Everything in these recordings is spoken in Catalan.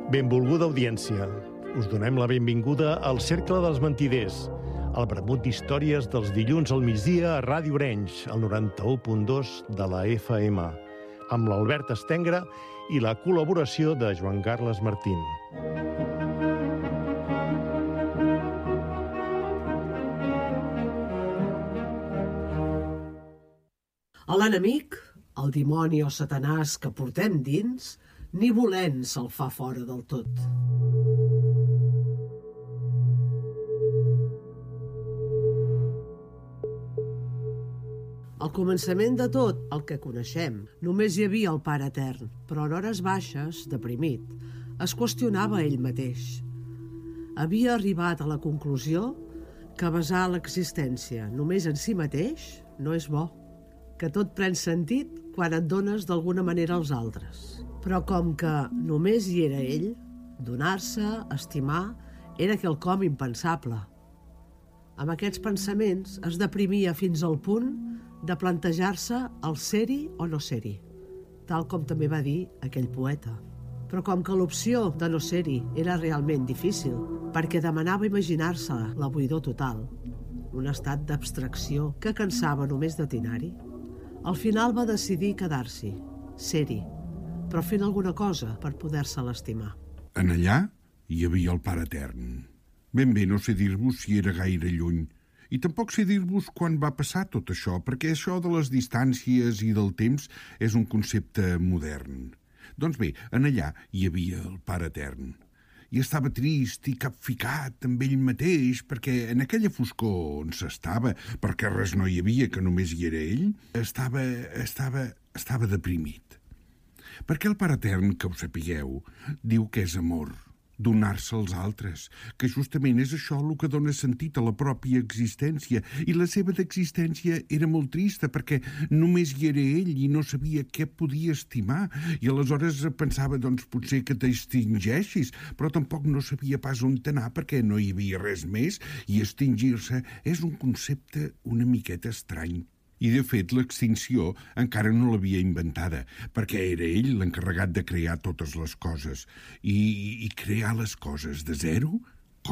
Benvolguda audiència. Us donem la benvinguda al Cercle dels Mentiders, el vermut d'històries dels dilluns al migdia a Ràdio Orenys, al 91.2 de la FM, amb l'Albert Estengra i la col·laboració de Joan Carles Martín. A l'enemic, el dimoni o satanàs que portem dins, ni volent se'l fa fora del tot. Al començament de tot, el que coneixem, només hi havia el Pare Etern, però en hores baixes, deprimit, es qüestionava ell mateix. Havia arribat a la conclusió que basar l'existència només en si mateix no és bo, que tot pren sentit quan et dones d'alguna manera als altres. Però com que només hi era ell, donar-se, estimar, era quelcom impensable. Amb aquests pensaments es deprimia fins al punt de plantejar-se el ser-hi o no ser-hi, tal com també va dir aquell poeta. Però com que l'opció de no ser-hi era realment difícil, perquè demanava imaginar-se la buidor total, un estat d'abstracció que cansava només de tinar-hi, al final va decidir quedar-s'hi, ser-hi, però fent alguna cosa per poder-se l'estimar. En allà hi havia el Pare Etern. Ben bé no sé dir-vos si era gaire lluny, i tampoc sé dir-vos quan va passar tot això, perquè això de les distàncies i del temps és un concepte modern. Doncs bé, en allà hi havia el Pare Etern. I estava trist i capficat amb ell mateix, perquè en aquella foscor on s'estava, perquè res no hi havia, que només hi era ell, estava deprimit. Perquè el Pare Etern, que ho sapigueu, diu que és amor, donar-se als altres, que justament és això el que dona sentit a la pròpia existència, i la seva existència era molt trista perquè només hi era ell i no sabia què podia estimar, i aleshores pensava, doncs, potser que t'extingeixis, però tampoc no sabia pas on anar perquè no hi havia res més, i extingir-se és un concepte una miqueta estrany. I, de fet, l'extinció encara no l'havia inventada, perquè era ell l'encarregat de crear totes les coses. I crear les coses de zero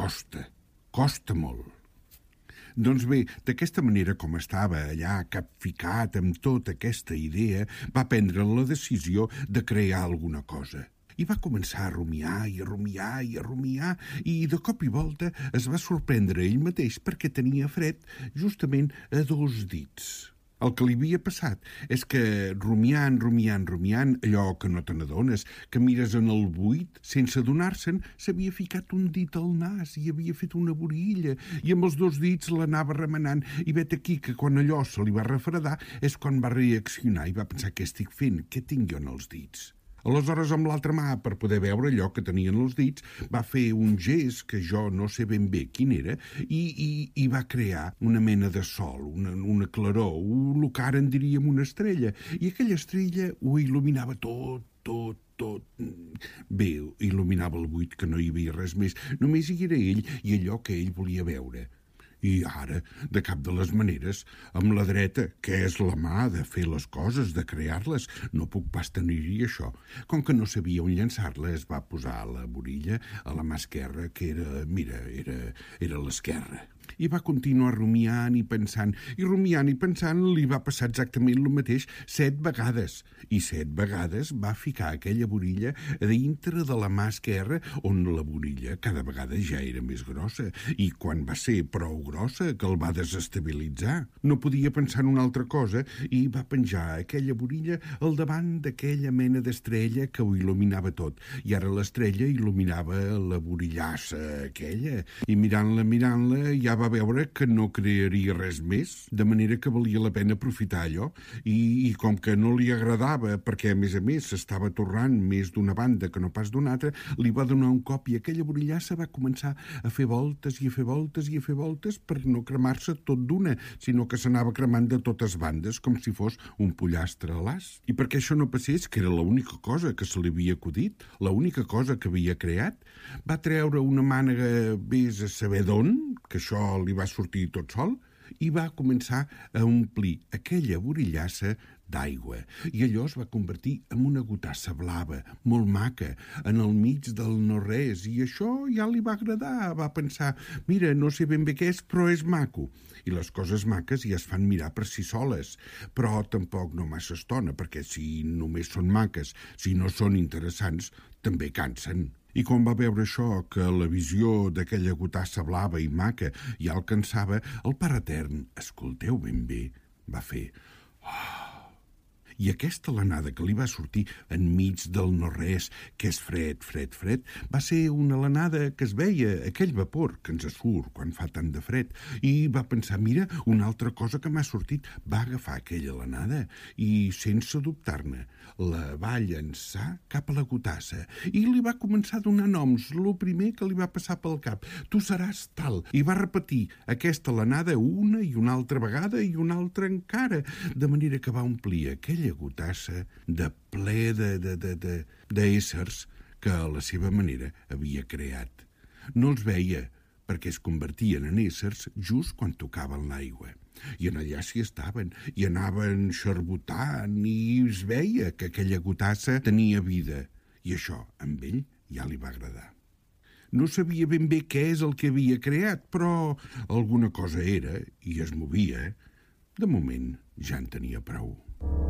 costa molt. Doncs bé, d'aquesta manera com estava allà capficat amb tota aquesta idea, va prendre la decisió de crear alguna cosa. I va començar a rumiar i a rumiar i a rumiar, i de cop i volta es va sorprendre ell mateix perquè tenia fred justament a 2 dits. El que li havia passat és que rumiant, allò que no te n'adones, que mires en el buit, sense adonar-se'n, s'havia ficat un dit al nas i havia fet una borilla, i amb els 2 dits l'anava remenant, i vet aquí que quan allò se li va refredar és quan va reaccionar i va pensar què estic fent, què tinc jo en els dits. Aleshores, amb l'altra mà, per poder veure allò que tenien els dits, va fer un gest que jo no sé ben bé quin era i va crear una mena de sol, una claror, el que ara en diríem una estrella. I aquella estrella ho il·luminava tot. Bé, il·luminava el buit, que no hi havia res més. Només hi era ell i allò que ell volia veure. I ara, de cap de les maneres, amb la dreta, que és la mà de fer les coses, de crear-les, no puc pas tenir-hi això. Com que no sabia on llançar-la, es va posar la borilla a la mà esquerra, que era l'esquerra. I va continuar rumiant i pensant, li va passar exactament el mateix 7 vegades. I 7 vegades va ficar aquella borilla a dintre de la mà esquerra, on la borilla cada vegada ja era més grossa, i quan va ser prou grossa que el va desestabilitzar. No podia pensar en una altra cosa i va penjar aquella borilla al davant d'aquella mena d'estrella que ho il·luminava tot. I ara l'estrella il·luminava la borillassa aquella, i mirant-la ja va veure que no crearia res més, de manera que valia la pena aprofitar allò, i com que no li agradava, perquè a més s'estava torrant més d'una banda que no pas d'una altra, li va donar un cop i aquella borillassa va començar a fer voltes i a fer voltes i a fer voltes per no cremar-se tot d'una, sinó que s'anava cremant de totes bandes, com si fos un pollastre a l'as. I perquè això no passés, que era l'única cosa que se li havia acudit, l'única cosa que havia creat, va treure una mànega vés a saber d'on, que això li va sortir tot sol, i va començar a omplir aquella borillassa d'aigua, i allò es va convertir en una gotassa blava, molt maca, en el mig del no-res, i això ja li va agradar. Va pensar, mira, no sé ben bé què és, però és maco. I les coses maques ja es fan mirar per si soles, però tampoc no massa estona, perquè si només són maques, si no són interessants, també cansen. I quan va veure això, que la visió d'aquella gotassa blava i maca ja el cansava, el Pare Etern, escolteu ben bé, va fer... I aquesta alenada que li va sortir enmig del no-res, que és fred, fred, fred, va ser una alenada que es veia, aquell vapor que ens surt quan fa tant de fred. I va pensar, mira, una altra cosa que m'ha sortit. Va agafar aquella alenada i, sense dubtar-ne, la va llançar cap a la gotassa i li va començar a donar noms, lo primer que li va passar pel cap. Tu seràs tal. I va repetir aquesta alenada una i una altra vegada i una altra encara, de manera que va omplir aquella gotassa de ple d'éssers que a la seva manera havia creat. No els veia, perquè es convertien en éssers just quan tocaven l'aigua. I en allà s'hi estaven, i anaven xarbotant, i es veia que aquella gotassa tenia vida. I això, amb ell, ja li va agradar. No sabia ben bé què és el que havia creat, però alguna cosa era, i es movia. De moment, ja en tenia prou.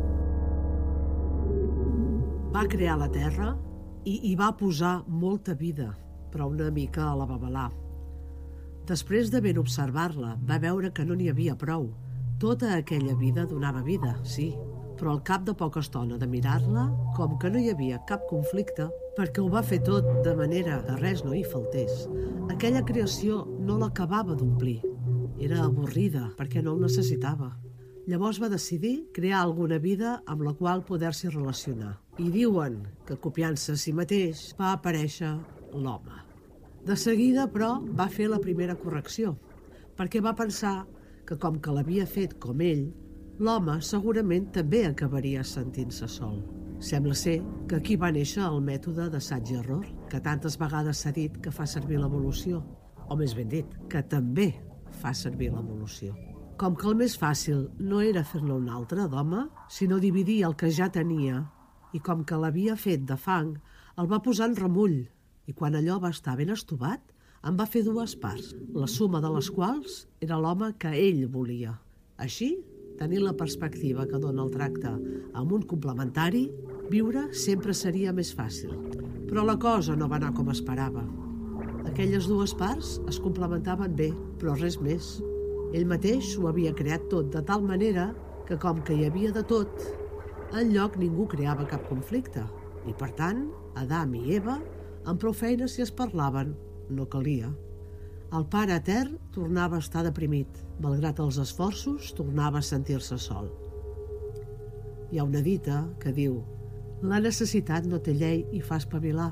Va crear la terra i hi va posar molta vida, però una mica la va babalar. Després de ben observar-la, va veure que no n'hi havia prou. Tota aquella vida donava vida, sí, però al cap de poca estona de mirar-la, com que no hi havia cap conflicte, perquè ho va fer tot de manera que res no hi faltés, aquella creació no l'acabava d'omplir. Era avorrida, perquè no el necessitava. Llavors va decidir crear alguna vida amb la qual poder-s'hi relacionar. I diuen que, copiant-se a si mateix, va aparèixer l'home. De seguida, però, va fer la primera correcció, perquè va pensar que, com que l'havia fet com ell, l'home segurament també acabaria sentint-se sol. Sembla ser que aquí va néixer el mètode d'assaig i error, que tantes vegades s'ha dit que fa servir l'evolució, o més ben dit, que també fa servir l'evolució. Com que el més fàcil no era fer-ne un altre d'home, sinó dividir el que ja tenia, i com que l'havia fet de fang, el va posar en remull, i quan allò va estar ben estovat, en va fer dues parts, la suma de les quals era l'home que ell volia. Així, tenint la perspectiva que dona el tracte amb un complementari, viure sempre seria més fàcil. Però la cosa no va anar com esperava. Aquelles dues parts es complementaven bé, però res més. Ell mateix ho havia creat tot de tal manera que, com que hi havia de tot, enlloc ningú creava cap conflicte. I, per tant, Adam i Eva, amb prou feines si es parlaven, no calia. El Pare Etern tornava a estar deprimit. Malgrat els esforços, tornava a sentir-se sol. Hi ha una dita que diu: la necessitat no té llei i fa espavilar.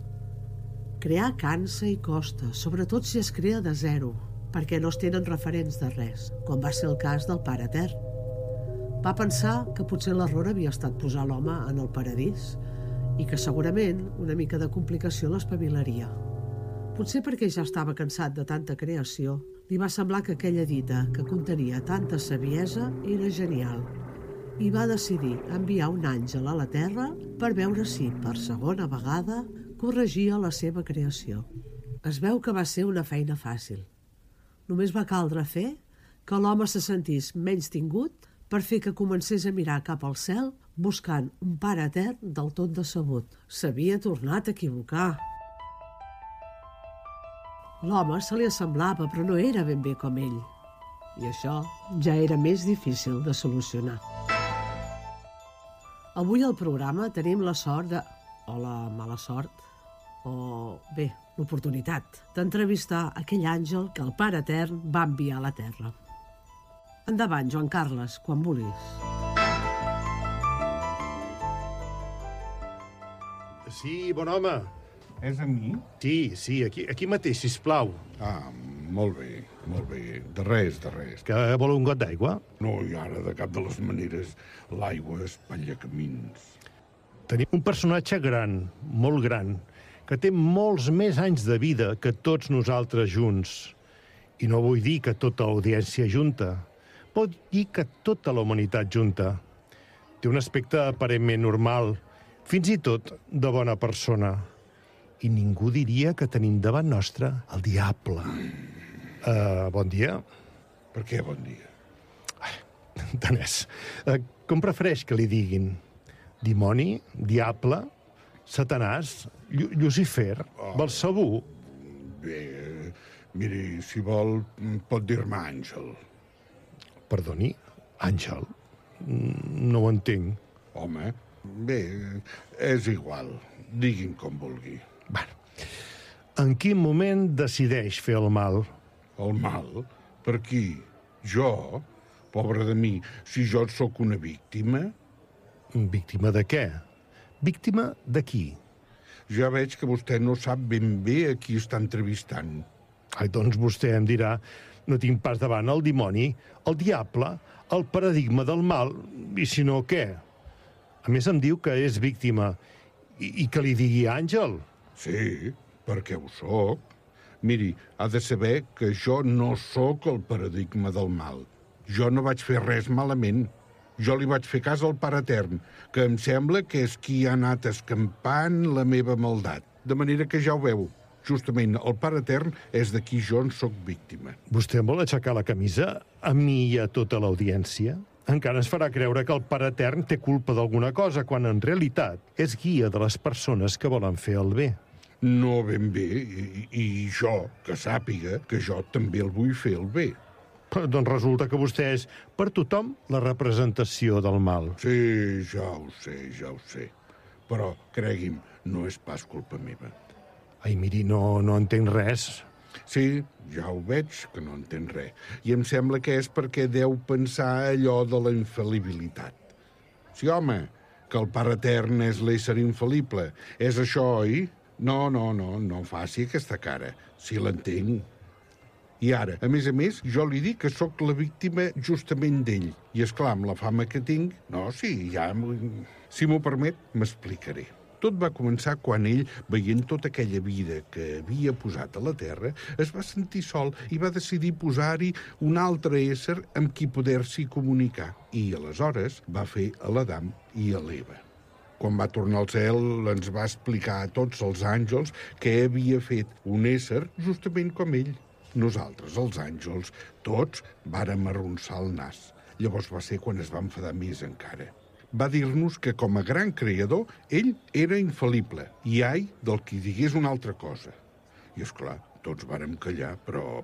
Crear cansa i costa, sobretot si es crea de zero, perquè no es tenen referents de res, com va ser el cas del Pare Etern. Va pensar que potser l'error havia estat posar l'home en el paradís i que segurament una mica de complicació l'espavilaria. Potser perquè ja estava cansat de tanta creació, li va semblar que aquella dita, que contenia tanta saviesa, era genial, i va decidir enviar un àngel a la Terra per veure si, per segona vegada, corregia la seva creació. Es veu que va ser una feina fàcil. Només va caldre fer que l'home se sentís menys tingut per fer que comencés a mirar cap al cel buscant un Pare Etern del tot decebut. S'havia tornat a equivocar. L'home se li assemblava, però no era ben bé com ell. I això ja era més difícil de solucionar. Avui al programa tenim la sort o la mala sort, o bé, l'oportunitat d'entrevistar aquell àngel que el Pare Etern va enviar a la Terra. Endavant, Joan Carles, quan vulguis. Sí, bon home. És a mi? Sí, aquí mateix, sisplau. Ah, molt bé, molt bé. De res. Que vol un got d'aigua? No, i ara, de cap de les maneres, l'aigua espatlla camins. Tenim un personatge gran, molt gran, que té molts més anys de vida que tots nosaltres junts. I no vull dir que tota l'audiència junta. Pot dir que tota la humanitat junta. Té un aspecte aparentment normal, fins i tot de bona persona. I ningú diria que tenim davant nostre el diable. Bon dia. Per què bon dia? Danès, com prefereix que li diguin? Dimoni? Diable? Satanàs? Llucifer? Belcebú? Bé, miri, si vol, pot dir-me Àngel. Perdoni? Àngel? No ho entenc. Home, bé, és igual. Digui'm com vulgui. Bueno, en quin moment decideix fer el mal? El mal? Per qui? Jo? Pobre de mi, si jo sóc una víctima? Víctima de què? Víctima de qui? Ja veig que vostè no sap ben bé a qui està entrevistant. Ai, doncs vostè em dirà, no tinc pas davant el dimoni, el diable, el paradigma del mal, i si no, què? A més em diu que és víctima, i que li digui àngel. Sí, perquè ho sóc. Miri, ha de saber que jo no sóc el paradigma del mal. Jo no vaig fer res malament. Jo li vaig fer cas al Pare Etern, que em sembla que és qui ha anat escampant la meva maldat. De manera que ja ho veu. Justament, el Pare Etern és de qui jo en sóc víctima. Vostè em vol aixecar la camisa a mi i a tota l'audiència? Encara ens farà creure que el Pare Etern té culpa d'alguna cosa, quan en realitat és guia de les persones que volen fer el bé. No ben bé, i jo, que sàpiga que jo també el vull fer el bé. Però, doncs resulta que vostè és, per tothom, la representació del mal. Sí, ja ho sé. Però, cregui'm, no és pas culpa meva. Ai, miri, no entenc res. Sí, ja ho veig, que no entén res. I em sembla que és perquè deu pensar allò de la infal·libilitat. Sí, home, que el Pare Etern és l'ésser infal·lible. És això, oi? No faci aquesta cara. Si l'entenc. I ara, a més, jo li dic que sóc la víctima justament d'ell. I, esclar, amb la fama que tinc... No, sí, ja... Si m'ho permet, m'explicaré. Tot va començar quan ell, veient tota aquella vida que havia posat a la Terra, es va sentir sol i va decidir posar-hi un altre ésser amb qui poder-s'hi comunicar. I, aleshores, va fer a l'Adam i a l'Eva. Quan va tornar al cel, ens va explicar a tots els àngels què havia fet un ésser justament com ell. Nosaltres, els àngels, tots vàrem arronsar el nas. Llavors va ser quan es va enfadar més encara. Va dir-nos que com a gran creador ell era infal·lible i ai del qui digués una altra cosa. I esclar, tots vàrem callar, però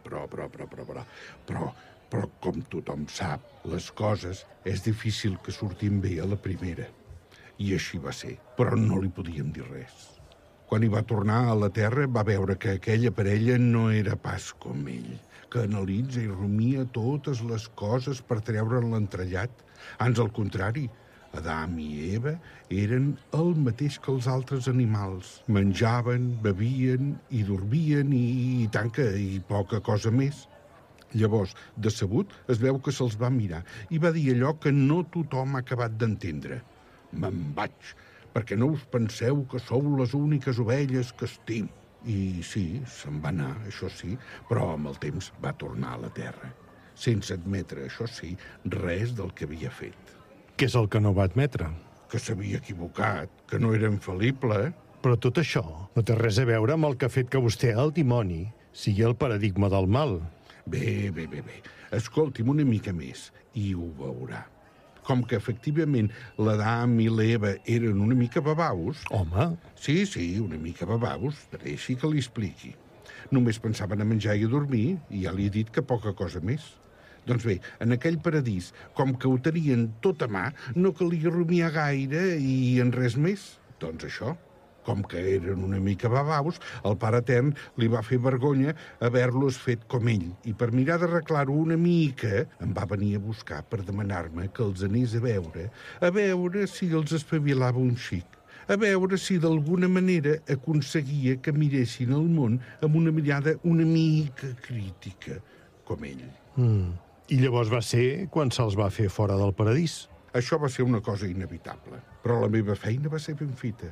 com tothom sap, les coses és difícil que surtin bé a la primera. I així va ser, però no li podíem dir res. Quan hi va tornar a la Terra va veure que aquella parella no era pas com ell, que analitza i rumia totes les coses per treure'n l'entrellat. Ans al contrari, Adam i Eva eren el mateix que els altres animals. Menjaven, bevien i dormien i tant que i poca cosa més. Llavors, decebut, es veu que se'ls va mirar i va dir allò que no tothom ha acabat d'entendre. Me'n vaig, perquè no us penseu que sou les úniques ovelles que estim. I sí, se'n va anar, això sí, però amb el temps va tornar a la Terra, sense admetre, això sí, res del que havia fet. Què és el que no va admetre? Que s'havia equivocat, que no era infal·lible. Però tot això no té res a veure amb el que ha fet que vostè, el dimoni, sigui el paradigma del mal. Bé. Escolti'm una mica més i ho veurà. Com que, efectivament, l'Adam i l'Eva eren una mica babaus... Home! Sí, una mica babaus, deixi que li expliqui. Només pensaven a menjar i a dormir, i ja li he dit que poca cosa més. Doncs bé, en aquell paradís, com que ho tenien tot a mà, no calia rumiar gaire i en res més. Doncs això, com que eren una mica babaus, el Pare Etern li va fer vergonya haver-los fet com ell, i per mirar d'arreglar-ho una mica, em va venir a buscar per demanar-me que els anés a veure si els espavilava un xic, a veure si d'alguna manera aconseguia que miressin el món amb una mirada una mica crítica, com ell. I llavors va ser quan se'ls va fer fora del paradís. Això va ser una cosa inevitable, però la meva feina va ser ben feta.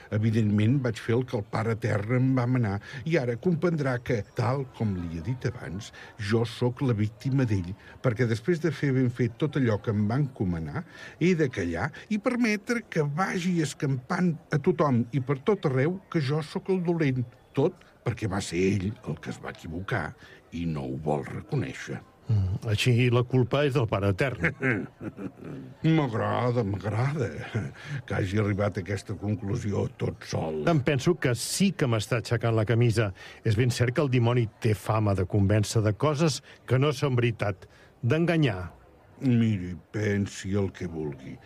Evidentment vaig fer el que el Pare Etern em va manar i ara comprendrà que, tal com li he dit abans, jo sóc la víctima d'ell, perquè després de fer ben fet tot allò que em va encomanar, he de callar i permetre que vagi escampant a tothom i per tot arreu que jo sóc el dolent, tot perquè va ser ell el que es va equivocar i no ho vol reconèixer. Així la culpa és del Pare Etern. M'agrada que hagi arribat a aquesta conclusió tot sol. Em penso que sí que m'està aixecant la camisa. És ben cert que el dimoni té fama de convèncer de coses que no són veritat, d'enganyar. Miri, pensi el que vulgui.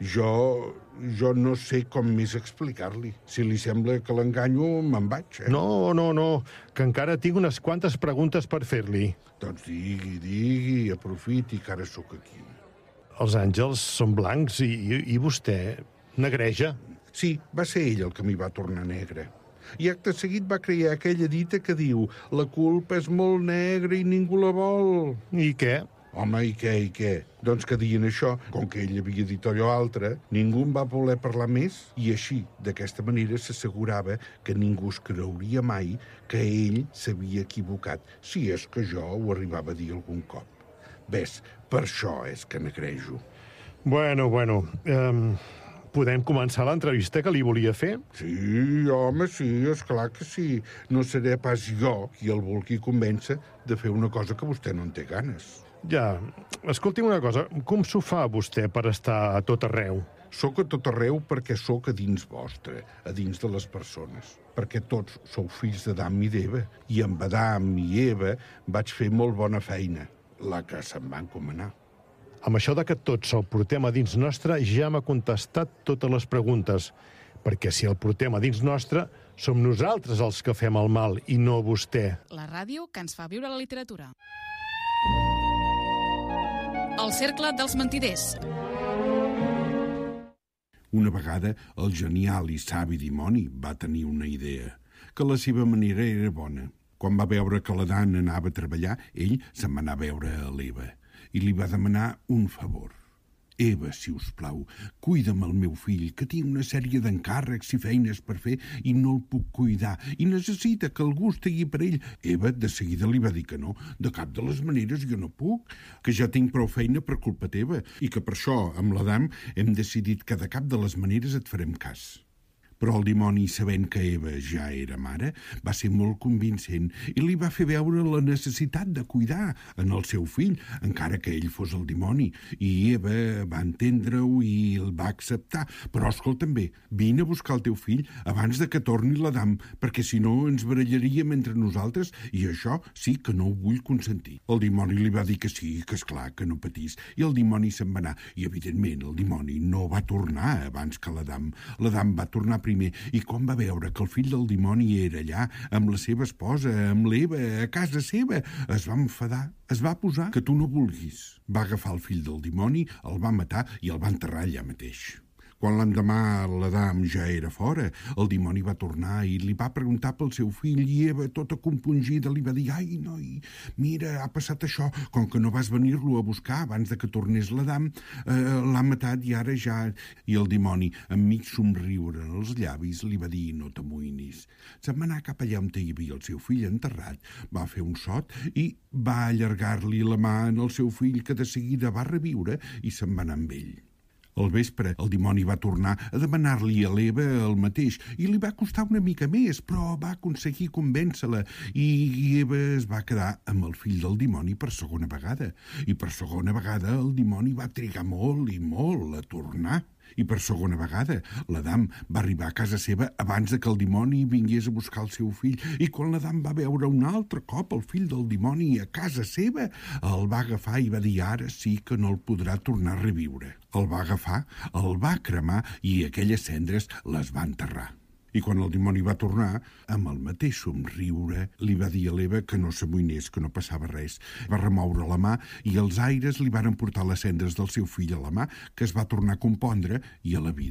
Jo no sé com més explicar-li. Si li sembla que l'enganyo, me'n vaig, No, que encara tinc unes quantes preguntes per fer-li. Doncs digui, aprofiti que ara sóc aquí. Els àngels són blancs i vostè negreja. Sí, va ser ell el que m'hi va tornar negre. I acte seguit va crear aquella dita que diu «La culpa és molt negra i ningú la vol». I què? Home, i què? Doncs que dient això, com que ell havia dit allò altre, ningú en va voler parlar més i així, d'aquesta manera, s'assegurava que ningú es creuria mai que ell s'havia equivocat, si és que jo ho arribava a dir algun cop. Ves, per això és que negrejo. Bueno, podem començar l'entrevista que li volia fer? Sí, home, sí, esclar que sí. No seré pas jo qui el vulgui convèncer de fer una cosa que vostè no en té ganes. Ja, escolti'm una cosa, com s'ho fa vostè per estar a tot arreu? Sóc a tot arreu perquè sóc a dins vostre, a dins de les persones, perquè tots sou fills d'Adam i d'Eva, i amb Adam i Eva vaig fer molt bona feina, la que se'm va encomanar. Amb això de que tots el portem a dins nostre ja m'ha contestat totes les preguntes, perquè si el portem a dins nostre, som nosaltres els que fem el mal i no vostè. La ràdio que ens fa viure la literatura. El cercle dels mentiders. Una vegada, el genial i savi dimoni va tenir una idea, que la seva manera era bona. Quan va veure que l'Adam anava a treballar, ell se'n va anar a veure a l'Eva i li va demanar un favor. Eva, si us plau, cuida'm el meu fill, que tinc una sèrie d'encàrrecs i feines per fer i no el puc cuidar, i necessita que algú estigui per ell. Eva de seguida li va dir que no, de cap de les maneres jo no puc, que ja tinc prou feina per culpa teva, i que per això, amb l'Adam, hem decidit que de cap de les maneres et farem cas. Però el dimoni, sabent que Eva ja era mare, va ser molt convincent i li va fer veure la necessitat de cuidar en el seu fill, encara que ell fos el dimoni. I Eva va entendre-ho i el va acceptar. Però, escolta'm bé, vine a buscar el teu fill abans de que torni l'Adam, perquè si no ens barallaríem entre nosaltres i això sí que no ho vull consentir. El dimoni li va dir que sí, que esclar, que no patís, i el dimoni se'n va anar. I, evidentment, el dimoni no va tornar abans que l'Adam. L'Adam va tornar primer, i quan va veure que el fill del dimoni era allà, amb la seva esposa, amb l'Eva, a casa seva, es va enfadar, es va posar que tu no vulguis. Va agafar el fill del dimoni, el va matar i el va enterrar allà mateix. Quan l'endemà l'Adam ja era fora, el dimoni va tornar i li va preguntar pel seu fill i Eva, tota compungida, li va dir «Ai, noi, mira, ha passat això, com que no vas venir-lo a buscar abans de que tornés l'Adam, l'ha matat i ara ja...» I el dimoni, amb mig somriure en els llavis, li va dir «No t'amoïnis». Se'n va anar cap allà on hi havia el seu fill enterrat, va fer un sot i va allargar-li la mà en el seu fill, que de seguida va reviure i se'n va anar amb ell. Al vespre, el dimoni va tornar a demanar-li a l'Eva el mateix i li va costar una mica més, però va aconseguir convèncer-la i Eva es va quedar amb el fill del dimoni per segona vegada. I per segona vegada el dimoni va trigar molt i molt a tornar. I per segona vegada l'Adam va arribar a casa seva abans que el dimoni vingués a buscar el seu fill, i quan l'Adam va veure un altre cop el fill del dimoni a casa seva, el va agafar i va dir «Ara sí que no el podrà tornar a reviure». El va agafar, el va cremar i aquelles cendres les va enterrar. I quan el dimoni va tornar, amb el mateix somriure, li va dir a l'Eva que no s'amoïnés, que no passava res. Va remoure la mà i els aires li varen portar les cendres del seu fill a la mà, que es va tornar a compondre i a la vida.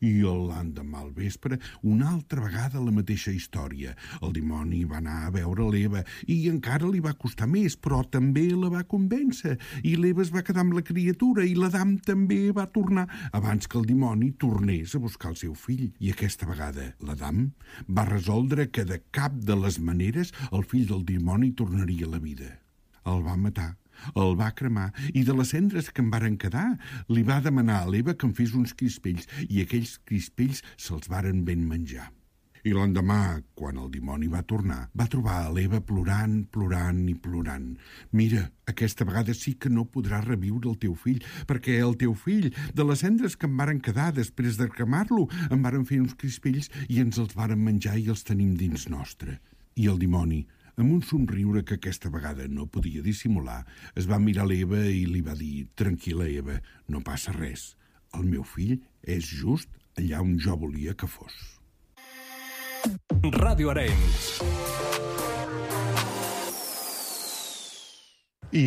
I l'endemà al vespre, una altra vegada la mateixa història. El dimoni va anar a veure l'Eva i encara li va costar més, però també la va convèncer. I l'Eva es va quedar amb la criatura i l'Adam també va tornar abans que el dimoni tornés a buscar el seu fill. I aquesta vegada l'Adam va resoldre que de cap de les maneres el fill del dimoni tornaria a la vida. El va matar. El va cremar i de les cendres que en varen quedar li va demanar a l'Eva que en fes uns crispells i aquells crispells se'ls varen ben menjar. I l'endemà, quan el dimoni va tornar, va trobar a l'Eva plorant, plorant i plorant. Mira, aquesta vegada sí que no podràs reviure el teu fill, perquè el teu fill, de les cendres que en varen quedar després de cremar-lo, en varen fer uns crispells i ens els varen menjar i els tenim dins nostre. I el dimoni, amb un somriure que aquesta vegada no podia dissimular, es va mirar l'Eva i li va dir: «Tranquil·la, Eva, no passa res. El meu fill és just allà on jo volia que fos». Ràdio Arenys. I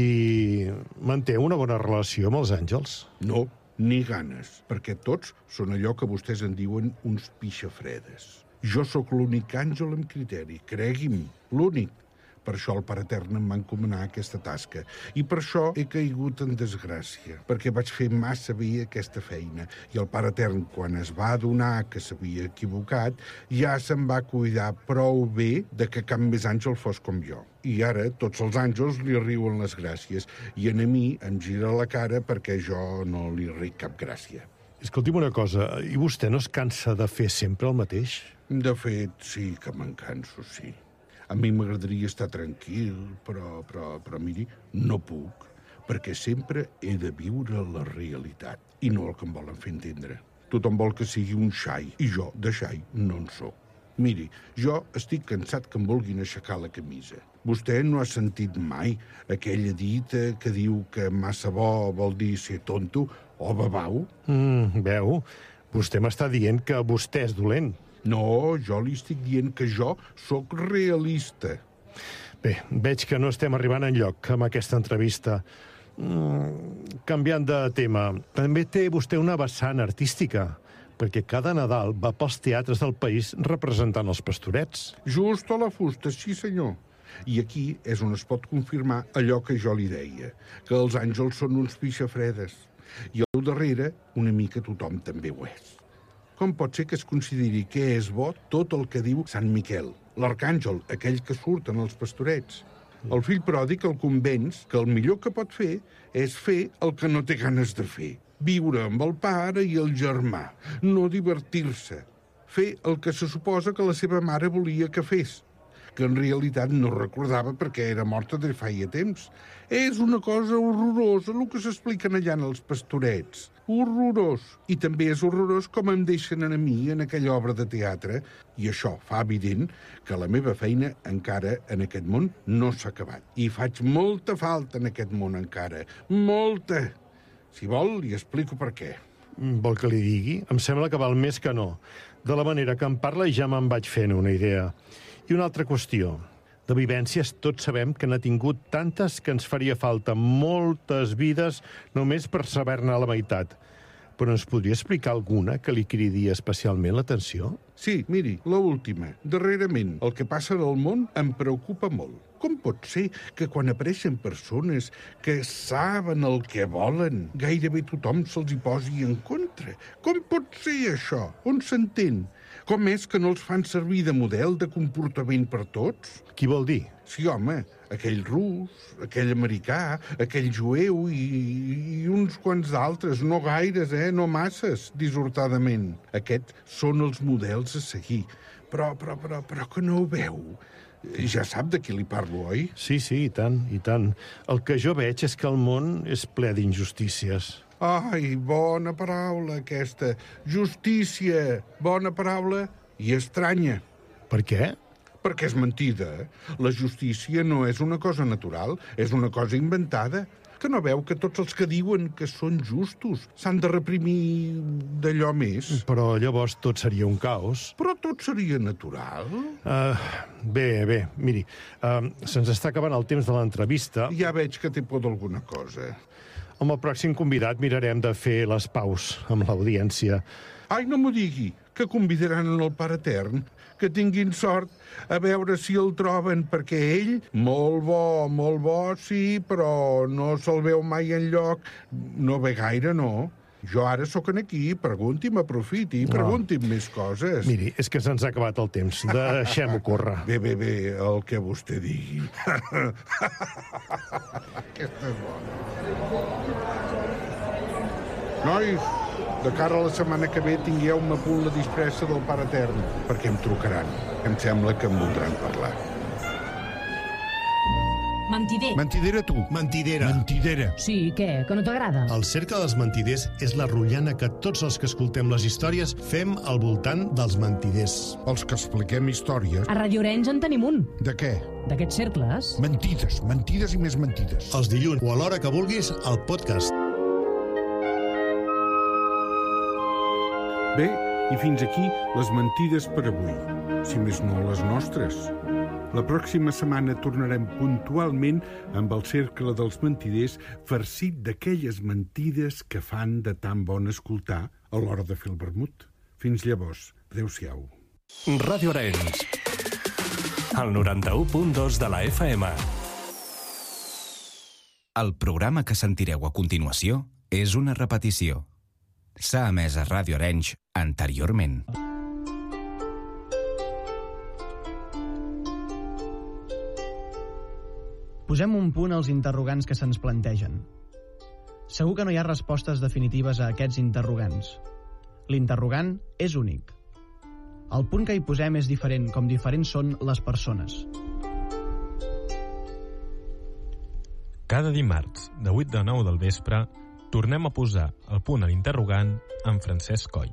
manté una bona relació amb els àngels? No, ni ganes, perquè tots són allò que vostès en diuen uns pixafredes. Jo sóc l'únic àngel amb criteri, cregui'm, l'únic. Per això el Pare Etern em va encomanar aquesta tasca. I per això he caigut en desgràcia, perquè vaig fer massa bé aquesta feina. I el Pare Etern, quan es va adonar que s'havia equivocat, ja se'n va cuidar prou bé de que cap més àngel fos com jo. I ara tots els àngels li riuen les gràcies i a mi em gira la cara perquè jo no li ric cap gràcia. Escolti'm una cosa, i vostè no es cansa de fer sempre el mateix? De fet, sí que me'n canso, sí. A mi m'agradaria estar tranquil, però miri, no puc, perquè sempre he de viure la realitat i no el que em volen fer entendre. Tothom vol que sigui un xai, i jo de xai no en soc. Miri, jo estic cansat que em vulguin aixecar la camisa. Vostè no ha sentit mai aquella dita que diu que massa bo vol dir ser tonto o babau? Veu, vostè m'està dient que vostè és dolent. No, jo li estic dient que jo sóc realista. Bé, veig que no estem arribant enlloc amb aquesta entrevista. Canviant de tema, també té vostè una vessant artística, perquè cada Nadal va pels teatres del país representant els pastorets. Just a la fusta, sí senyor. I aquí és on es pot confirmar allò que jo li deia, que els àngels són uns pixafredes. I al darrere, una mica tothom també ho és. Com pot ser que es consideri que és bo tot el que diu Sant Miquel, l'arcàngel, aquell que surt en els pastorets? El fill pròdig el convenç que el millor que pot fer és fer el que no té ganes de fer. Viure amb el pare i el germà, no divertir-se. Fer el que se suposa que la seva mare volia que fes, que en realitat no recordava perquè era morta de feia temps. És una cosa horrorosa el que s'expliquen allà en els pastorets. Horrorós. I també és horrorós com em deixen a mi en aquella obra de teatre, i això fa evident que la meva feina encara en aquest món no s'ha acabat. I faig molta falta en aquest món encara. Molta. Si vol, li explico per què. Vol que li digui? Em sembla que val més que no. De la manera que em parla ja me'n vaig fent una idea. I una altra qüestió. De vivències tots sabem que n'ha tingut tantes que ens faria falta moltes vides només per saber-ne la meitat. Però ens podria explicar alguna que li cridi especialment l'atenció? Sí, miri, l'última. Darrerament, el que passa al món em preocupa molt. Com pot ser que quan apareixen persones que saben el que volen, gairebé tothom se'ls hi posi en contra? Com pot ser això? On s'entén? Com és que no els fan servir de model de comportament per tots? Qui vol dir? Sí, home, aquell rus, aquell americà, aquell jueu i uns quants d'altres, no gaires, no masses, dissortadament. Aquests són els models a seguir. Però que no ho veu? Ja sap de qui li parlo, oi? Sí, i tant, i tant. El que jo veig és que el món és ple d'injustícies. Ai, bona paraula aquesta. Justícia, bona paraula i estranya. Per què? Perquè és mentida. La justícia no és una cosa natural, és una cosa inventada. Que no veu que tots els que diuen que són justos s'han de reprimir d'allò més? Però llavors tot seria un caos. Però tot seria natural? Bé, miri, se'ns està acabant el temps de l'entrevista. Ja veig que té por d'alguna cosa. Amb el pròxim convidat mirarem de fer les paus amb l'audiència. Ai, no m'ho digui, que convidaran el Pare Etern. Que tinguin sort, a veure si el troben, perquè ell, molt bo, sí, però no se'l veu mai enlloc. No ve gaire, no. Jo ara sóc aquí, pregunti'm, aprofiti, pregunti'm més coses. Miri, és que se'ns ha acabat el temps. Deixem-ho córrer. Bé, el que vostè digui. Aquesta és bona. Nois, de cara a la setmana que ve tingueu-me a punt la disfressa del Pare Etern, perquè em trucaran. Em sembla que em voldran parlar. Mentider. Mentidera tu. Mentidera. Mentidera. Sí, què? Que no t'agrada? El Cercle dels Mentiders és la rotllana que tots els que escoltem les històries fem al voltant dels mentiders. Els que expliquem històries. A Radio Orenys en tenim un. De què? D'aquests cercles. Mentides, mentides i més mentides. Els dilluns o a l'hora que vulguis al podcast. Bé, i fins aquí les mentides per avui. Si més no, les nostres. La pròxima setmana tornarem puntualment amb el Cercle dels Mentiders farcit d'aquelles mentides que fan de tan bon escoltar a l'hora de fer el vermut. Fins llavors, adéu-siau. Ràdio Orenys, el 91.2 de la FM. El programa que sentireu a continuació és una repetició. S'ha emès a Ràdio Orenys anteriorment. Posem un punt als interrogants que se'ns plantegen. Segur que no hi ha respostes definitives a aquests interrogants. L'interrogant és únic. El punt que hi posem és diferent, com diferents són les persones. Cada dimarts, de 8 a 9 del vespre, tornem a posar el punt a l'interrogant amb Francesc Coll.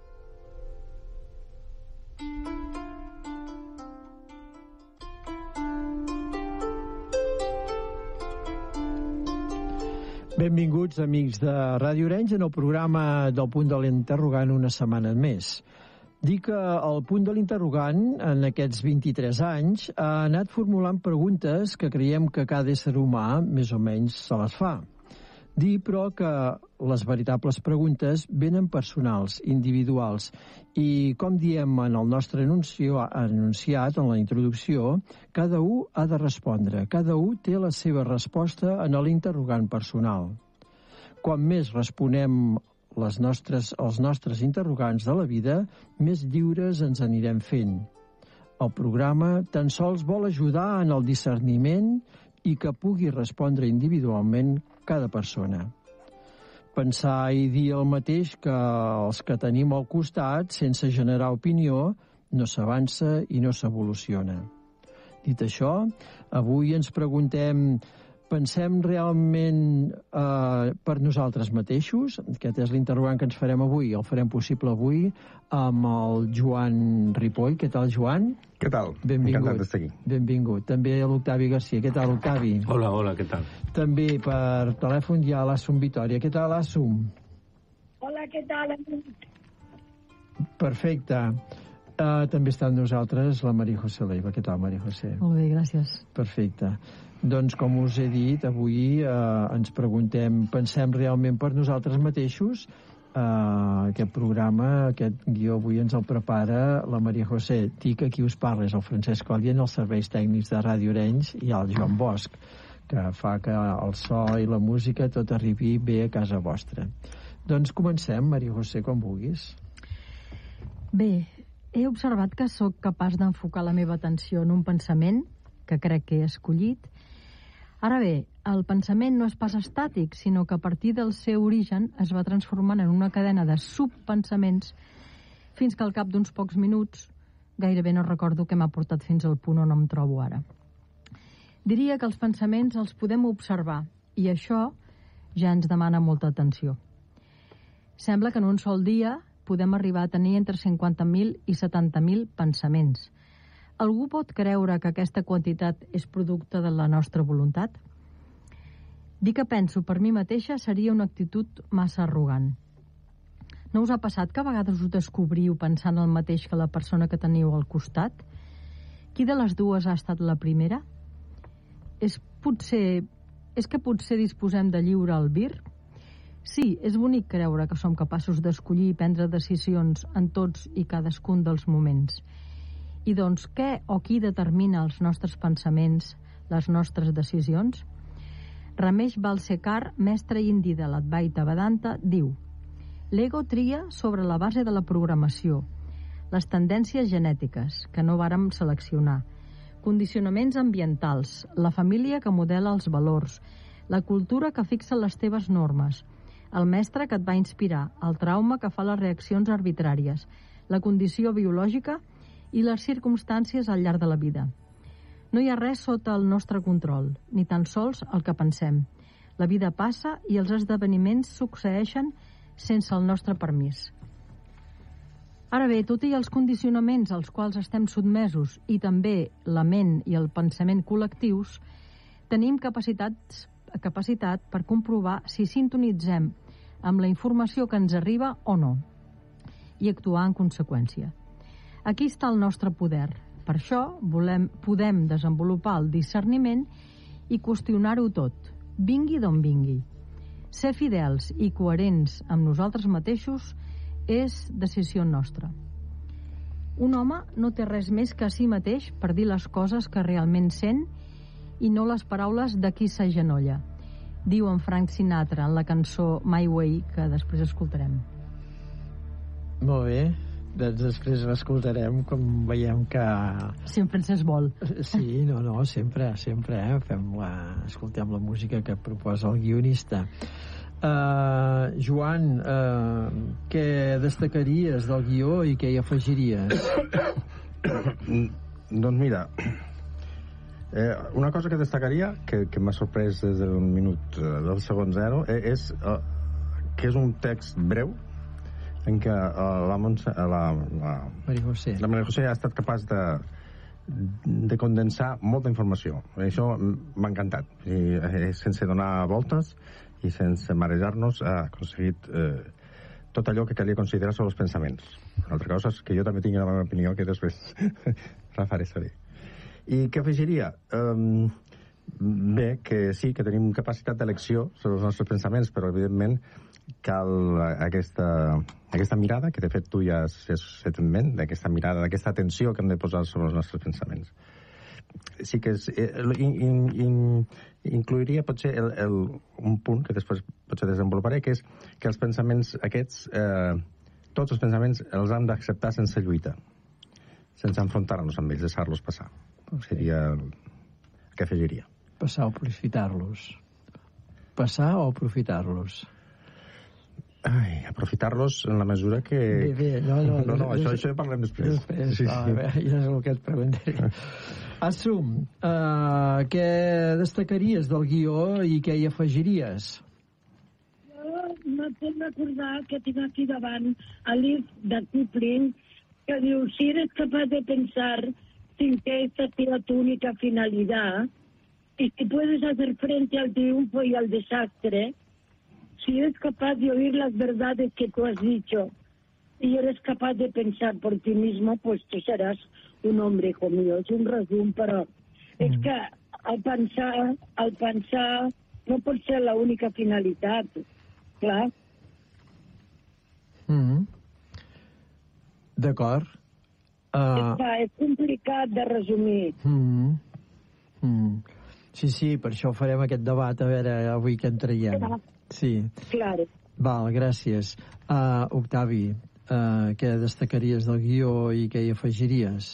Benvinguts, amics de Ràdio Orenys, en el programa del Punt de l'Interrogant una setmana més. Dic que el Punt de l'Interrogant, en aquests 23 anys, ha anat formulant preguntes que creiem que cada ésser humà més o menys se les fa. Dir, però, que les veritables preguntes venen personals, individuals, i, com diem en el nostre anunciat, en la introducció, cada un ha de respondre, cada un té la seva resposta en l'interrogant personal. Quan més responem els nostres interrogants de la vida, més lliures ens anirem fent. El programa tan sols vol ajudar en el discerniment i que pugui respondre individualment cada persona. Pensar i dir el mateix que els que tenim al costat, sense generar opinió, no s'avança i no s'evoluciona. Dit això, avui ens preguntem: pensem realment per nosaltres mateixos? Aquest és l'interrogant que ens farem avui. El farem possible avui amb el Joan Ripoll. Què tal, Joan? Què tal? Benvingut. Encantat d'estar aquí. Benvingut. També l'Octavi Garcia. Què tal, Octavi? Hola, què tal? També per telèfon hi ha l'Assum Vitòria. Què tal, Assum? Hola, què tal? Perfecte. També està amb nosaltres la Maria José Leiva. Què tal, Maria José? Molt bé, gràcies. Perfecte. Doncs, com us he dit, avui ens preguntem, pensem realment per nosaltres mateixos? Aquest programa, aquest guió, avui ens el prepara la Maria José. Dic que qui us parla és el Francesc Coll, en els serveis tècnics de Ràdio Orenys, i el Joan Bosch, que fa que el so i la música tot arribi bé a casa vostra. Doncs comencem, Maria José, com vulguis. Bé, he observat que sóc capaç d'enfocar la meva atenció en un pensament que crec que he escollit. Ara bé, el pensament no és pas estàtic, sinó que a partir del seu origen es va transformant en una cadena de subpensaments fins que al cap d'uns pocs minuts gairebé no recordo què m'ha portat fins al punt on em trobo ara. Diria que els pensaments els podem observar i això ja ens demana molta atenció. Sembla que en un sol dia podem arribar a tenir entre 50.000 i 70.000 pensaments. Algú pot creure que aquesta quantitat és producte de la nostra voluntat? Dir que penso per mi mateixa seria una actitud massa arrogant. No us ha passat que a vegades us descobriu pensant el mateix que la persona que teniu al costat? Qui de les dues ha estat la primera? És que potser disposem de lliure albir? Sí, és bonic creure que som capaços d'escollir i prendre decisions en tots i cadascun dels moments. I doncs, què o qui determina els nostres pensaments, les nostres decisions? Ramesh Balsekar, mestre indi de l'Advaita Vedanta, diu: l'ego tria sobre la base de la programació, les tendències genètiques, que no vàrem seleccionar, condicionaments ambientals, la família que modela els valors, la cultura que fixa les teves normes, el mestre que et va inspirar, el trauma que fa les reaccions arbitràries, la condició biològica i les circumstàncies al llarg de la vida. No hi ha res sota el nostre control, ni tan sols el que pensem. La vida passa i els esdeveniments succeeixen sense el nostre permís. Ara bé, tot i els condicionaments als quals estem sotmesos i també la ment i el pensament col·lectius, tenim capacitat per comprovar si sintonitzem amb la informació que ens arriba o no i actuar en conseqüència. Aquí està el nostre poder. Per això podem desenvolupar el discerniment i qüestionar-ho tot, vingui d'on vingui. Ser fidels i coherents amb nosaltres mateixos és decisió nostra. Un home no té res més que a si mateix per dir les coses que realment sent i no les paraules de qui s'agenolla, diu en Frank Sinatra en la cançó My Way, que després escoltarem. Molt bé, doncs després l'escoltarem quan veiem que... Si en Francesc vol. Sí, no, sempre, escoltem la música que proposa el guionista. Joan, què destacaries del guió i què hi afegiries? Doncs mira, una cosa que destacaria, que m'ha sorprès des del minut del segon zero, és que és un text breu en què la Maria José ha estat capaç de condensar molta informació. Això m'ha encantat. I sense donar voltes i sense marejar-nos ha aconseguit tot allò que calia considerar sobre els pensaments. Una altra cosa és que jo també tinc la meva opinió que després la faré saber. I què afegiria? Bé, que sí, que tenim capacitat d'elecció sobre els nostres pensaments, però evidentment cal aquesta mirada, que de fet tu ja has fet en ment, d'aquesta mirada, d'aquesta atenció que hem de posar sobre els nostres pensaments. Sí que incluiria potser un punt que després potser desenvoluparé, que és que els pensaments aquests, tots els pensaments els hem d'acceptar sense lluita, sense enfrontar-nos amb ells, deixar-los passar. Seria el que afegiria. Passar o aprofitar-los. Passar o aprofitar-los. Ai, aprofitar-los en la mesura que... Bé, no, això ja parlem després. Sí. Ja és el que et preguntaré. Assum, què destacaries del guió i què hi afegiries? Jo m'he recordar que tinc aquí davant el llibre de Kipling que diu, si eres capaz de pensar sin que esta sea tu única finalidad y si puedes hacer frente al triunfo y al desastre, si eres capaz de oír las verdades que tú has dicho y eres capaz de pensar por ti mismo, pues tú serás un hombre, hijo mío. És un resum, però és que el pensar no pot ser l'única finalitat, clar. D'acord. És complicat de resumir. Sí, per això farem aquest debat, a veure avui què en traiem. Sí. Claro. Val, gràcies. Octavi, què destacaries del guió i què hi afegiries?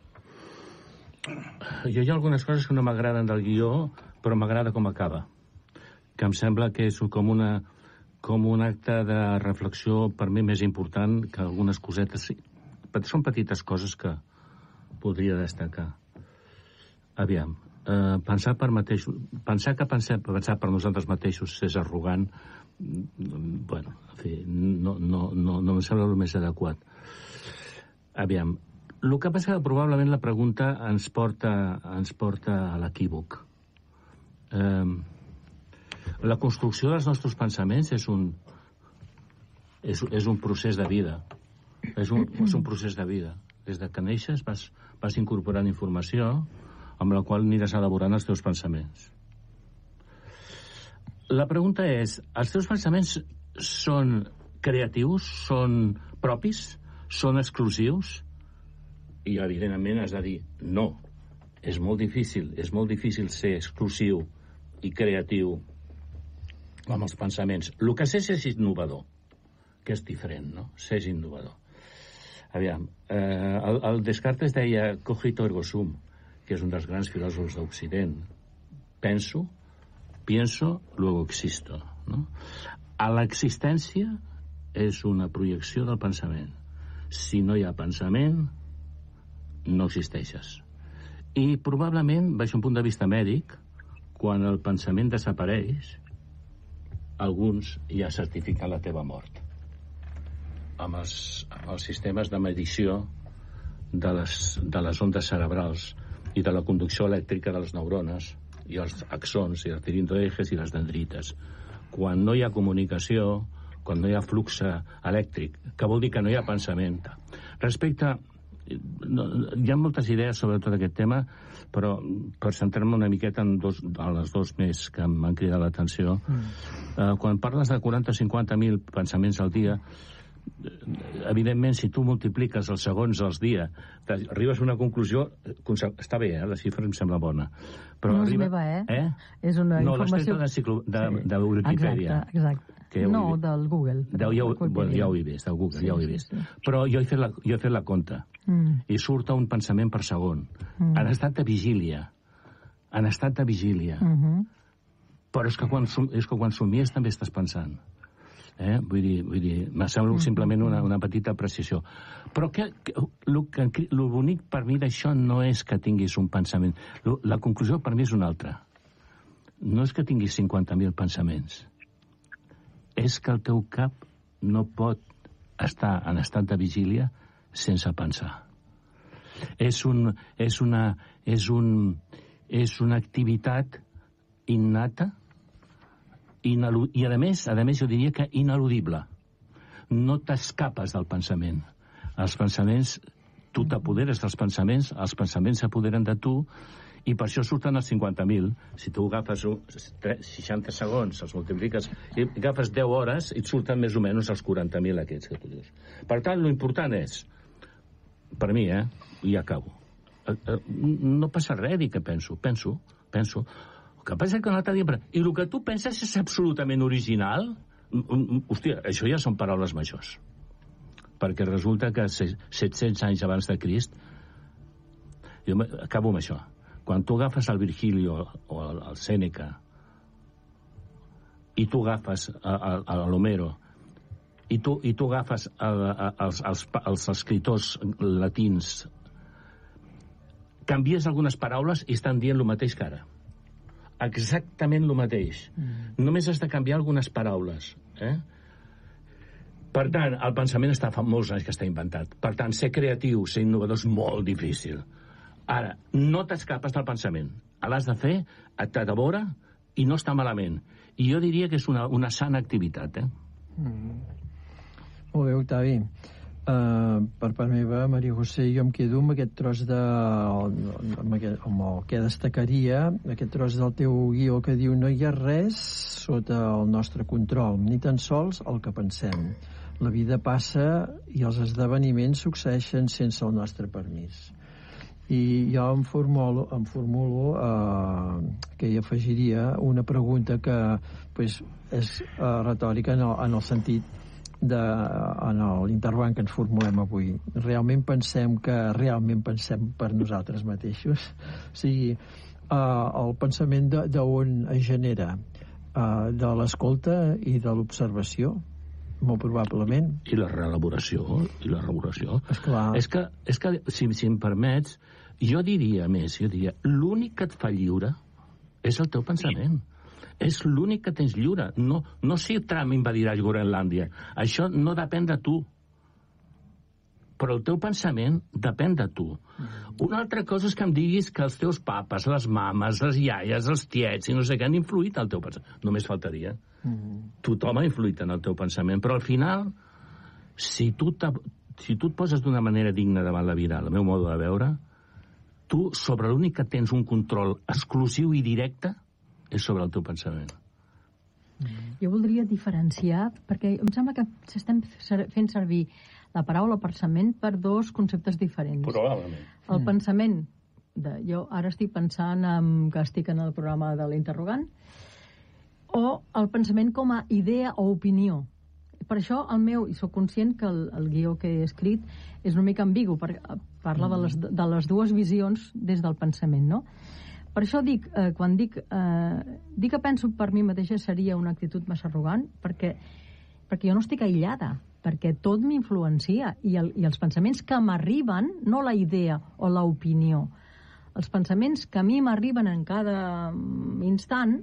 Jo hi ha algunes coses que no m'agraden del guió, però m'agrada com acaba. Que em sembla que és com un acte de reflexió per mi més important que algunes cosetes. Són petites coses que podria destacar. Aviam. Pensar per nosaltres mateixos és arrogant. Bueno, en fi, no em sembla el més adequat. Aviam, el que passa que probablement la pregunta ens porta a l'equívoc. La construcció dels nostres pensaments és un procés de vida. És un procés de vida. Des de que neixes vas incorporant informació amb la qual aniràs elaborant els teus pensaments. La pregunta és, els teus pensaments són creatius, són propis, són exclusius, i evidentment has de dir no. És molt difícil ser exclusiu i creatiu amb els pensaments. El que sé és innovador, que és diferent, no? Ser innovador. Aviam, el Descartes deia cogito ergo sum, que és un dels grans filòsofs d'Occident. Penso, pienso, luego existo, no? A l'existència és una projecció del pensament. Si no hi ha pensament, no existeixes. I probablement, baix un punt de vista mèdic, quan el pensament desapareix, alguns ja certifiquen la teva mort. Amb els sistemes de medició de les ondes cerebrals i de la conducció elèctrica de les neurones i els axons i els tirindoejes i les dendrites. Quan no hi ha comunicació, quan no hi ha flux elèctric, que vol dir que no hi ha pensament. Respecte... hi ha moltes idees sobre tot aquest tema, però per centrar-me una miqueta en les dos més que m'han cridat l'atenció, quan parles de 40 o 50.000 pensaments al dia, evidentment, si tu multipliques els segons als dia, arribes a una conclusió, està bé, la xifra em sembla bona. Però no és meva, És una informació... No, de Wikipedia. Exacte. No, del Google. Ja ho he vist, del Google, ja ho he vist. Però jo he fet la compta. I surt un pensament per segon. En estat de vigília. Però és que quan somies també estàs pensant. Vull dir, me sembla simplement una petita precisió. Però el bonic per mi d'això no és que tinguis un pensament. La conclusió per mi és una altra. No és que tinguis 50.000 pensaments. És que el teu cap no pot estar en estat de vigília sense pensar. És una activitat innata i a més jo diria que ineludible. No t'escapes del pensament. Els pensaments, tu t'apoderes dels pensaments, els pensaments s'apoderen de tu, i per això surten els 50.000. Si tu agafes 60 segons, els multipliques, i agafes 10 hores, i et surten més o menys els 40.000 aquests que tu dius. Per tant, l'important és, per mi, i acabo, no passa res dir que penso. El que passa que un altre dia... I el que tu penses és absolutament original? Hòstia, això ja són paraules majors. Perquè resulta que 700 anys abans de Crist, jo acabo amb això, quan tu agafes el Virgilio o el Sèneca i tu agafes l'Homero i tu agafes els escriptors latins, canvies algunes paraules i estan dient el mateix que ara. Exactament el mateix. Només has de canviar algunes paraules. Per tant, el pensament fa molts anys que està inventat. Per tant, ser creatiu, ser innovador és molt difícil. Ara, no t'escapes del pensament. L'has de fer, t'ha de veure, i no està malament. I jo diria que és una sana activitat, Molt bé, Octavi. Per part meva, Maria José, jo em quedo amb aquest tros amb el que destacaria, aquest tros del teu guió que diu: no hi ha res sota el nostre control, ni tan sols el que pensem. La vida passa i els esdeveniments succeeixen sense el nostre permís. I jo em formulo que hi afegiria una pregunta que és retòrica en el sentit en l'interrogant que ens formulem avui. Realment pensem per nosaltres mateixos? O sigui, el pensament d'on es genera? De l'escolta i de l'observació? Molt probablement. I la reelaboració. Esclar. És que si em permets, jo diria l'únic que et fa lliure és el teu pensament. És l'únic que tens lliure. No si Trump invadirà Groenlàndia. Això no depèn de tu. Però el teu pensament depèn de tu. Una altra cosa és que em diguis que els teus papes, les mames, les iaies, els tiets i no sé què han influït al teu pensament. Només faltaria. Tothom ha influït en el teu pensament, però al final, si tu et poses d'una manera digna davant la vida, el meu mode de veure, tu sobre l'únic que tens un control exclusiu i directe és sobre el teu pensament. Jo voldria diferenciar, perquè em sembla que s'estem fent servir la paraula pensament per dos conceptes diferents. Probablement. El pensament, jo ara estic pensant que estic en el programa de l'interrogant, o el pensament com a idea o opinió. Per això el meu, i soc conscient que el guió que he escrit és una mica ambigu, perquè parla de les dues visions des del pensament, no? Per això dic, quan dic que penso per mi mateixa seria una actitud massa arrogant, perquè jo no estic aïllada, perquè tot m'influencia, i els pensaments que m'arriben, no la idea o l'opinió, els pensaments que a mi m'arriben en cada instant,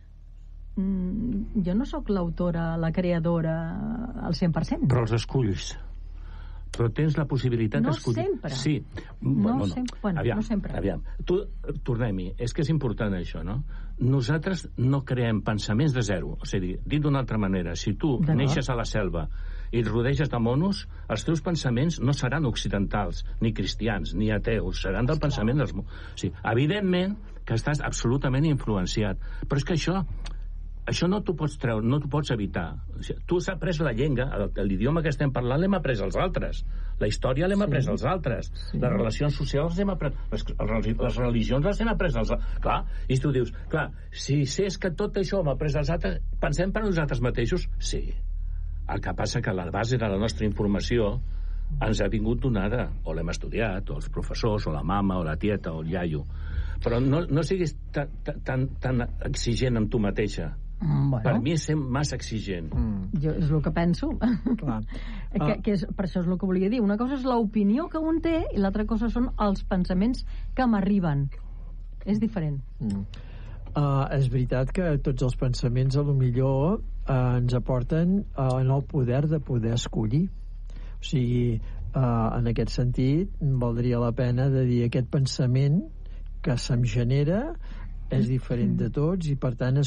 jo no sóc l'autora, la creadora al 100%. Però els esculls. Però tens la possibilitat d'escollir... No sempre. Sí. No sempre. Aviam. Tornem-hi. És que és important això, no? Nosaltres no creem pensaments de zero. O sigui, dit d'una altra manera, si tu neixes a la selva i et rodeges de monos, els teus pensaments no seran occidentals, ni cristians, ni ateus, seran del pensament dels monos. O sigui, evidentment que estàs absolutament influenciat. Però és que això no t'ho pots treure, no t'ho pots evitar. O sigui, tu has après la llengua, l'idioma que estem parlant l'hem après els altres. La història l'hem après els altres. Les relacions socials les hem après... Les religions les hem après els altres. Clar, i tu dius, clar, si és que tot això hem après els altres, pensem per nosaltres mateixos? Sí. El que passa que la base de la nostra informació ens ha vingut donada, o l'hem estudiat, o els professors, o la mama, o la tieta, o el iaio. Però no siguis tan exigent amb tu mateixa. Bueno. Per mi és ser massa exigent. Jo és el que penso. Clar. Que per això és el que volia dir. Una cosa és l'opinió que un té i l'altra cosa són els pensaments que m'arriben. És diferent. És veritat que tots els pensaments a lo millor ens aporten en el poder de poder escollir. O sigui, en aquest sentit valdria la pena de dir aquest pensament que se'm genera és diferent de tots i per tant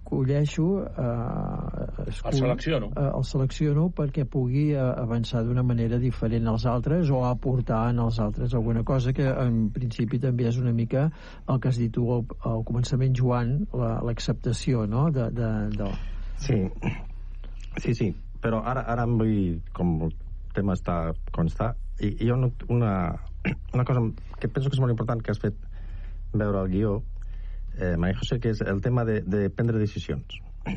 el selecciono perquè pugui avançar d'una manera diferent als altres o aportar als altres alguna cosa que en principi també és una mica el que has dit tu al començament, Joan, l'acceptació, no? Sí, però ara em vull, com el tema està com està, i hi ha una cosa que penso que és molt important que has fet veure al guió, Maria José, que és el tema de prendre decisions.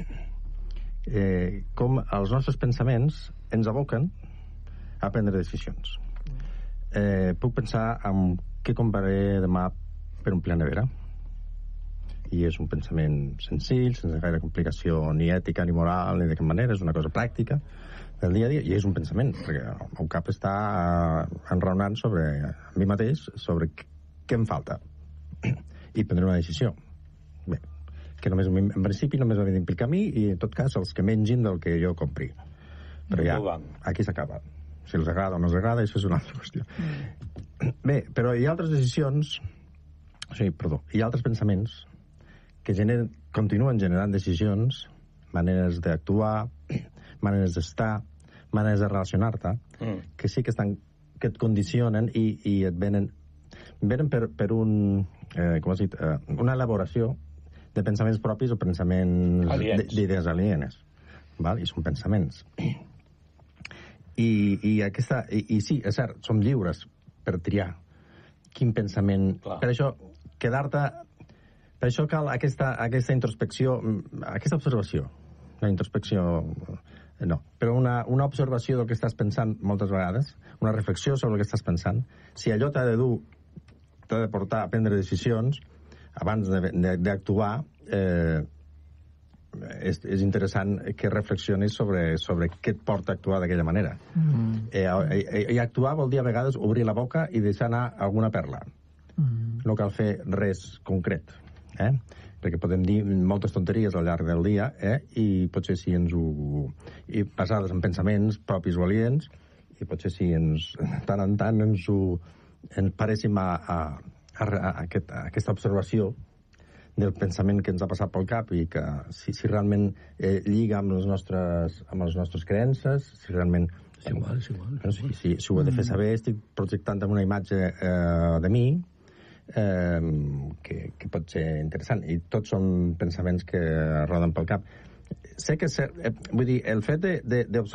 Com els nostres pensaments ens aboquen a prendre decisions. Puc pensar en què compraré demà per omplir la nevera, i és un pensament senzill, sense gaire complicació ni ètica ni moral ni de cap manera, és una cosa pràctica del dia a dia, i és un pensament perquè el meu cap està enraonant sobre mi mateix, sobre què em falta i prendre una decisió. Bé, que només, en principi només m'ha d'implicar a mi i en tot cas els que mengin del que jo compri. Però ja, aquí s'acaba. Si els agrada o no els agrada, això és una altra qüestió. Bé, però hi ha altres decisions, hi ha altres pensaments que continuen generant decisions, maneres d'actuar, maneres d'estar, maneres de relacionar-te, que sí que et condicionen i et venen per un com has dit, una elaboració de pensaments propis o pensaments d'idees alienes, val? I són pensaments i sí, és cert, som lliures per triar quin pensament. Per això per això cal aquesta introspecció, aquesta observació, la introspecció no, però una observació del que estàs pensant moltes vegades, una reflexió sobre el que estàs pensant. Si allò t'ha de portar a prendre decisions abans d'actuar, és interessant que reflexionis sobre què et porta a actuar d'aquella manera. I actuar vol dir a vegades obrir la boca i deixar anar alguna perla. No cal fer res concret, perquè podem dir moltes tonteries al llarg del dia, i potser si basades en pensaments propis o aliens, i potser si tant en tant ens paréssim a aquesta observació del pensament que ens ha passat pel cap i que si realment lliga amb les nostres creences, si realment si ho he de fer saber, estic projectant amb una imatge de mi que pot ser interessant, i tots són pensaments que roden pel cap. sé que vull dir, el fet d'observar